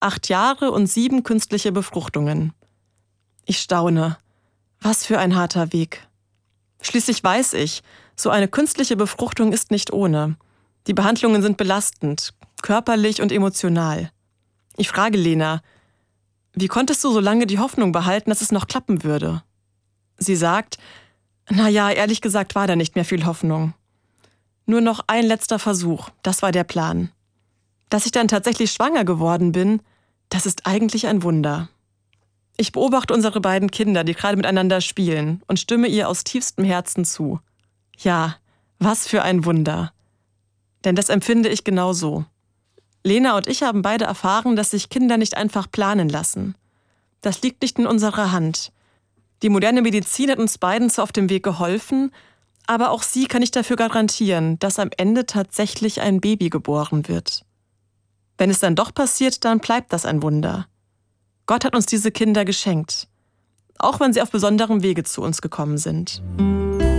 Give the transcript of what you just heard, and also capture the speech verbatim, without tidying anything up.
Acht Jahre und sieben künstliche Befruchtungen. Ich staune. Was für ein harter Weg. Schließlich weiß ich, so eine künstliche Befruchtung ist nicht ohne. Die Behandlungen sind belastend, körperlich und emotional. Ich frage Lena, wie konntest du so lange die Hoffnung behalten, dass es noch klappen würde? Sie sagt, na ja, ehrlich gesagt war da nicht mehr viel Hoffnung. Nur noch ein letzter Versuch, das war der Plan. Dass ich dann tatsächlich schwanger geworden bin, das ist eigentlich ein Wunder. Ich beobachte unsere beiden Kinder, die gerade miteinander spielen, und stimme ihr aus tiefstem Herzen zu. Ja, was für ein Wunder. Denn das empfinde ich genauso. Lena und ich haben beide erfahren, dass sich Kinder nicht einfach planen lassen. Das liegt nicht in unserer Hand. Die moderne Medizin hat uns beiden zwar auf dem Weg geholfen, aber auch sie kann nicht dafür garantieren, dass am Ende tatsächlich ein Baby geboren wird. Wenn es dann doch passiert, dann bleibt das ein Wunder. Gott hat uns diese Kinder geschenkt, auch wenn sie auf besonderem Wege zu uns gekommen sind.